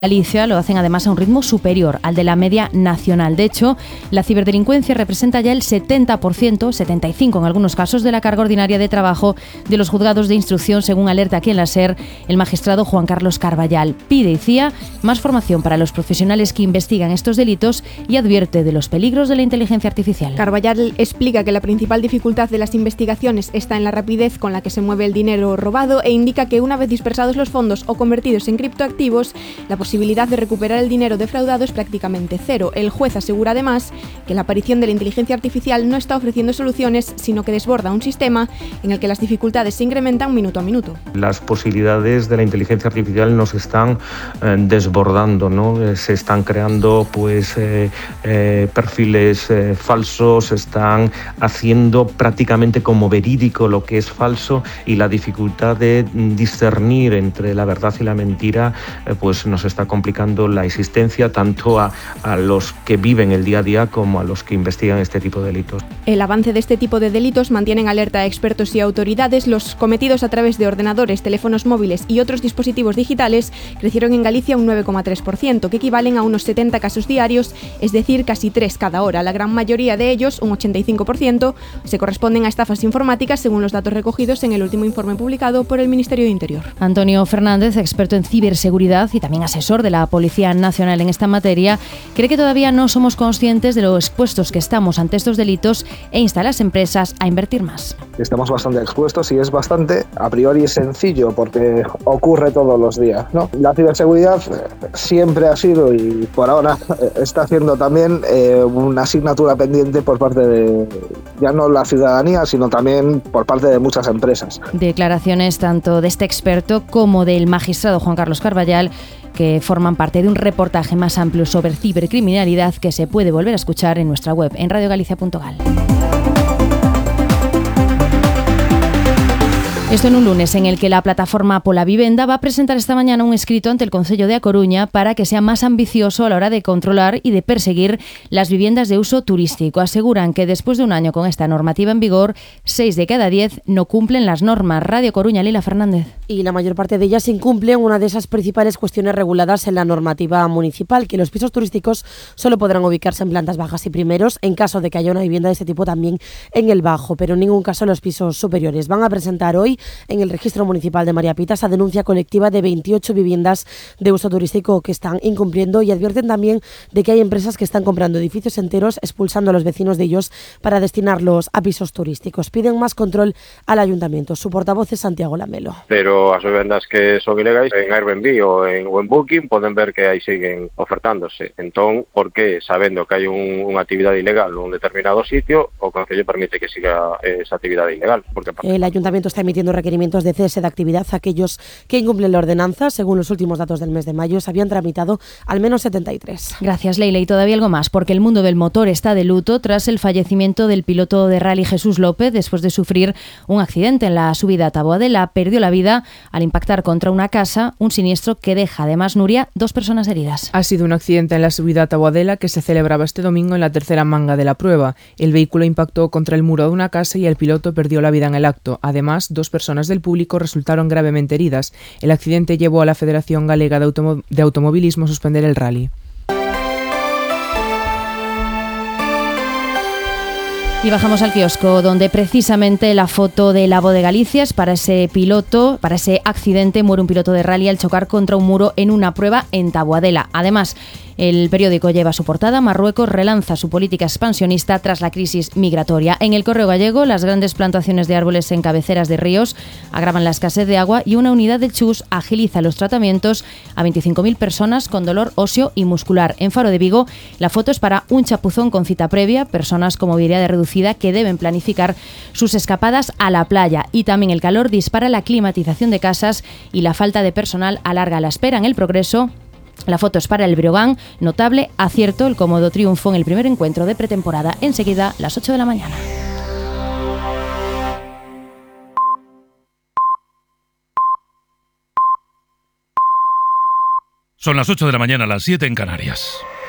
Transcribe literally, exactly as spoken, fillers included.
Galicia lo hacen además a un ritmo superior al de la media nacional. De hecho, la ciberdelincuencia representa ya el setenta por ciento, setenta y cinco por ciento en algunos casos, de la carga ordinaria de trabajo de los juzgados de instrucción, según alerta aquí en la SER el magistrado Juan Carlos Carballal. Pide, decía, más formación para los profesionales que investigan estos delitos y advierte de los peligros de la inteligencia artificial. Carballal explica que la principal dificultad de las investigaciones está en la rapidez con la que se mueve el dinero robado e indica que una vez dispersados los fondos o convertidos en criptoactivos, la posibilidad La posibilidad de recuperar el dinero defraudado es prácticamente cero. El juez asegura además que la aparición de la inteligencia artificial no está ofreciendo soluciones, sino que desborda un sistema en el que las dificultades se incrementan minuto a minuto. Las posibilidades de la inteligencia artificial nos están eh, desbordando, ¿no? Eh, se están creando pues eh, eh, perfiles eh, falsos, se están haciendo prácticamente como verídico lo que es falso, y la dificultad de discernir entre la verdad y la mentira eh, pues nos está complicando la existencia tanto a, a los que viven el día a día como a los que investigan este tipo de delitos. El avance de este tipo de delitos mantienen alerta a expertos y autoridades. Los cometidos a través de ordenadores, teléfonos móviles y otros dispositivos digitales crecieron en Galicia un nueve coma tres por ciento, que equivalen a unos setenta casos diarios, es decir, casi tres cada hora. La gran mayoría de ellos, un ochenta y cinco por ciento, se corresponden a estafas informáticas, según los datos recogidos en el último informe publicado por el Ministerio de Interior. Antonio Fernández, experto en ciberseguridad y también asesor de la Policía Nacional en esta materia, cree que todavía no somos conscientes de lo expuestos que estamos ante estos delitos e insta a las empresas a invertir más. Estamos bastante expuestos y es bastante, a priori, sencillo porque ocurre todos los días, ¿no? La ciberseguridad siempre ha sido y por ahora está haciendo también eh, una asignatura pendiente por parte de ya no la ciudadanía, sino también por parte de muchas empresas. Declaraciones tanto de este experto como del magistrado Juan Carlos Carballal, que forman parte de un reportaje más amplio sobre cibercriminalidad que se puede volver a escuchar en nuestra web en radio galicia punto gal. Esto en un lunes en el que la plataforma Pola Vivenda va a presentar esta mañana un escrito ante el Concello de A Coruña para que sea más ambicioso a la hora de controlar y de perseguir las viviendas de uso turístico. Aseguran que después de un año con esta normativa en vigor, seis de cada diez no cumplen las normas. Radio Coruña, Lila Fernández. Y la mayor parte de ellas incumplen una de esas principales cuestiones reguladas en la normativa municipal, que los pisos turísticos solo podrán ubicarse en plantas bajas y primeros, en caso de que haya una vivienda de este tipo también en el bajo, pero en ningún caso los pisos superiores. Van a presentar hoy en el registro municipal de María Pita esa denuncia colectiva de veintiocho viviendas de uso turístico que están incumpliendo, y advierten también de que hay empresas que están comprando edificios enteros, expulsando a los vecinos de ellos para destinarlos a pisos turísticos. Piden más control al ayuntamiento. Su portavoz es Santiago Lamelo. Pero as vivendas que son ilegais en Airbnb o en, o en Booking poden ver que aí siguen ofertándose. Entón, por que, sabendo que hai un, unha actividade ilegal nun determinado sitio, o Concello permite que siga esa actividade ilegal? Porque el ayuntamiento está emitiendo requerimientos de cese de actividad a aquellos que incumplen la ordenanza. Según los últimos datos del mes de mayo, se habían tramitado al menos setenta y tres. Gracias, Leila. Y todavía algo más, porque el mundo del motor está de luto tras el fallecimiento del piloto de rally Jesús López después de sufrir un accidente en la subida a Taboadela. Perdió la vida al impactar contra una casa, un siniestro que deja además, Nuria, dos personas heridas. Ha sido un accidente en la subida a Taboadela que se celebraba este domingo en la tercera manga de la prueba. El vehículo impactó contra el muro de una casa y el piloto perdió la vida en el acto. Además, dos personas del público resultaron gravemente heridas. El accidente llevó a la Federación Galega de, Automo- de Automovilismo a suspender el rally. Y bajamos al kiosco, donde precisamente la foto de la voz de Galicia es para ese piloto, para ese accidente. Muere un piloto de rally al chocar contra un muro en una prueba en Taboadela. Además, el periódico lleva su portada: Marruecos relanza su política expansionista tras la crisis migratoria. En el Correo Gallego, las grandes plantaciones de árboles en cabeceras de ríos agravan la escasez de agua, y una unidad del Chus agiliza los tratamientos a veinticinco mil personas con dolor óseo y muscular. En Faro de Vigo, la foto es para un chapuzón con cita previa, personas con movilidad reducida que deben planificar sus escapadas a la playa. Y también el calor dispara la climatización de casas y la falta de personal alarga la espera. En El Progreso, la foto es para el Breogán, notable acierto, el cómodo triunfo en el primer encuentro de pretemporada. Enseguida, las ocho de la mañana. Son las ocho de la mañana, las siete en Canarias.